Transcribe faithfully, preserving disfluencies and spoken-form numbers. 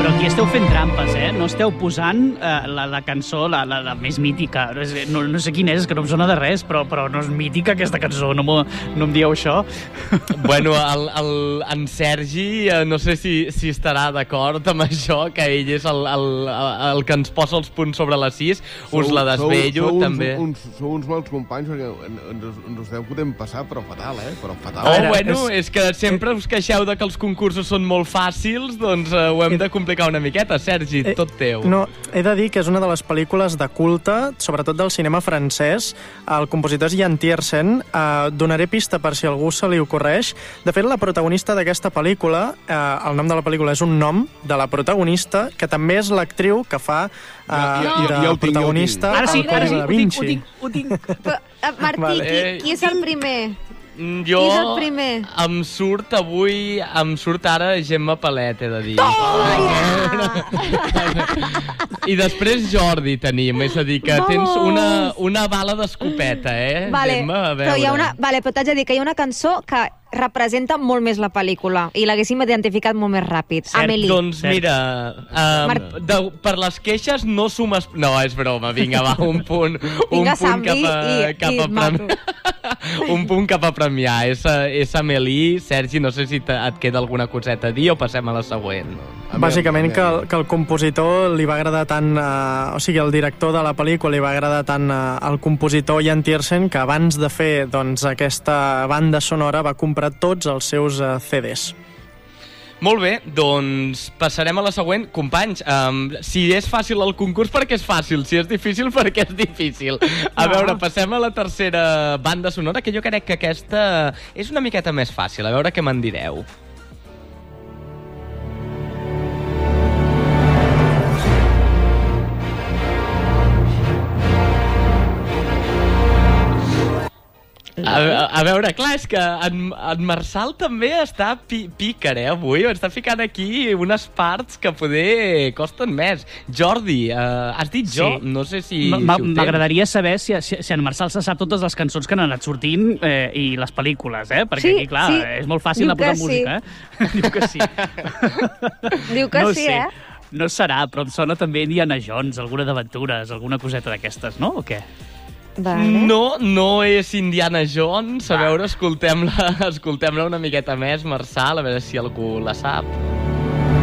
Però aquí esteu fent trampes, eh? No esteu posant eh, la, la cançó, la, la, la més mítica. No, no sé quina és, que no em sona de res, però, però no és mítica aquesta cançó, no, no em dieu això. Bueno, el, el, en Sergi, eh, no sé si, si estarà d'acord amb això, que ell és el, el, el que ens posa els punts sobre les sis. Us la desvello, sou, sou també. Uns, uns, sou uns bons companys, perquè ens, ens us deu podem passar, però fatal, eh? Però fatal. Oh, veure, bueno, és- és que sempre us queixeu de que els concursos són molt fàcils, doncs eh, ho hem de complicar una miqueta. Sergi, Eh, tot teu. No, he de dir que és una de les pel·lícules de culte, sobretot del cinema francès. El compositor és Jan Tiersen. Eh, donaré pista per si algú se li ocorreix. De fet, la protagonista d'aquesta pel·lícula, eh, el nom de la pel·lícula és un nom de la protagonista, que també és l'actriu que fa eh, Ja- ja- ja- de ja ho tinc, protagonista Ara sí, al Codi ara sí, da ho tinc, Vinci. ho tinc, ho tinc. Però, eh, Martí, Vale. qui, qui és el primer? Mm, Jo, Qui és el primer? em surt avui, em surt ara Gemma Palet, he de dir. I després Jordi tenim, és a dir, que Vamos. tens una, una bala d'escopeta, eh, Vale, Gemma? A però hi ha veure. una, vale, però t'haig de dir que hi ha una cançó que representa molt més la pel·lícula i l'haguéssim identificat molt més ràpid. Cert, Amélie. Doncs Cert. mira, um, Mar- de, per les queixes no sumes... No, és broma, vinga, va, un punt, un Vinga, punt Sambi, cap a, i- cap i a et mato. premiar. Un punt cap a premiar. És, és Amélie. Sergi, no sé si te, et queda alguna coseta a dir o passem a la següent. Bàsicament que el, que el compositor li va agradar tant, eh, o sigui, el director de la pel·lícula li va agradar tant eh, al compositor Jan Tiersen, que abans de fer doncs, aquesta banda sonora va comprar tots els seus eh, ce des. Molt bé, doncs passarem a la següent. Companys, um, si és fàcil el concurs, perquè és fàcil. Si és difícil, perquè és difícil. A No. veure, passem a la tercera banda sonora, que jo crec que aquesta és una miqueta més fàcil. A veure què me'n direu. A, a, a veure, clar, és que en, en Marçal també està pi, pícar, eh, avui. Està ficant aquí unes parts que poder costen més. Jordi, eh, has dit jo, Sí. no sé si, M- si ho tens. M'agradaria saber si, si, si en Marçal se sap totes les cançons que han anat sortint eh, i les pel·lícules, eh? Perquè Sí, aquí, clar, sí. és molt fàcil Diu anar posant que sí. música, eh? Diu que sí. Diu que no sí, sé. eh? No serà, però em sona també Indiana Jones, alguna d'aventures, alguna coseta d'aquestes, no? O què? Vale. No, no és Indiana Jones. A veure, escoltem-la escoltem una miqueta més, Marçal, a veure si algú la sap.